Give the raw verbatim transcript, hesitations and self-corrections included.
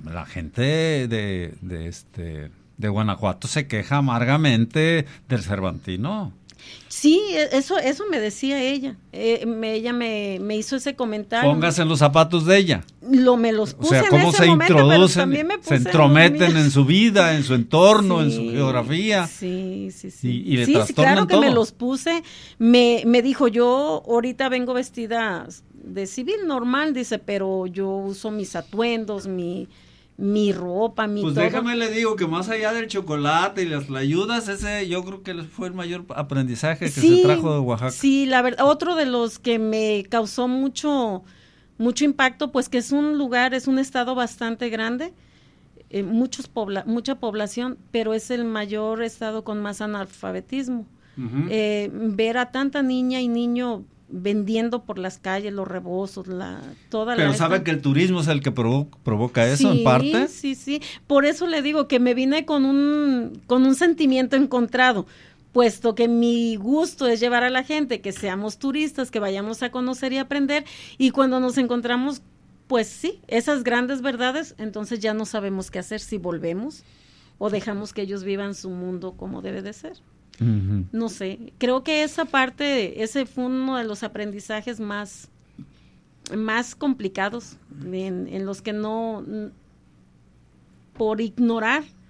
la gente de, de, este, de Guanajuato se queja amargamente del Cervantino. Sí, eso eso me decía ella. Eh, me, ella me, me hizo ese comentario. Póngase en los zapatos de ella. Lo me los puse, o sea, cómo en ese se momento, introducen, pero me se entrometen en su vida, en su entorno, sí, en su geografía. Sí, sí, sí. Y, y le sí, sí, claro que todo. me los puse. Me, me dijo, yo ahorita vengo vestida de civil normal, dice, pero yo uso mis atuendos, mi... mi ropa, mi pues todo. Déjame le digo que más allá del chocolate y las ayudas, ese yo creo que fue el mayor aprendizaje que sí, se trajo de Oaxaca. Sí, la verdad, otro de los que me causó mucho mucho impacto, pues que es un lugar, es un estado bastante grande, eh, muchos pobla, mucha población, pero es el mayor estado con más analfabetismo. Uh-huh. Eh, ver a tanta niña y niño vendiendo por las calles, los rebozos, la toda Pero la... Pero sabe esta... que el turismo es el que provo- provoca eso, sí, en parte. Sí, sí, por eso le digo que me vine con un, con un sentimiento encontrado, puesto que mi gusto es llevar a la gente, que seamos turistas, que vayamos a conocer y aprender, y cuando nos encontramos, pues sí, esas grandes verdades, entonces ya no sabemos qué hacer, si volvemos o dejamos que ellos vivan su mundo como debe de ser. Uh-huh. No sé, creo que esa parte, ese fue uno de los aprendizajes más, más complicados, en, en los que no, por ignorar